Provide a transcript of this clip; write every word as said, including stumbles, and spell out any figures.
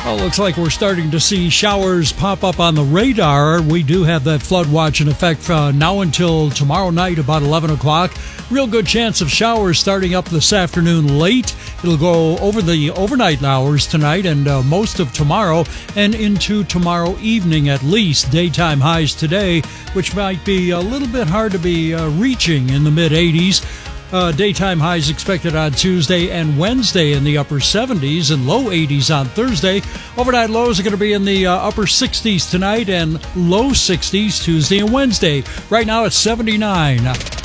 Well, looks like we're starting to see showers pop up on the radar. We do have that flood watch in effect uh, now until tomorrow night about eleven o'clock. Real good chance of showers starting up this afternoon late. It'll go over the overnight hours tonight and uh, most of tomorrow and into tomorrow evening at least. Daytime highs today, which might be a little bit hard to be uh, reaching in the mid eighties. Uh, daytime highs expected on Tuesday and Wednesday in the upper seventies and low eighties on Thursday. Overnight lows are going to be in the uh, upper sixties tonight and low sixties Tuesday and Wednesday. Right now it's seventy-nine.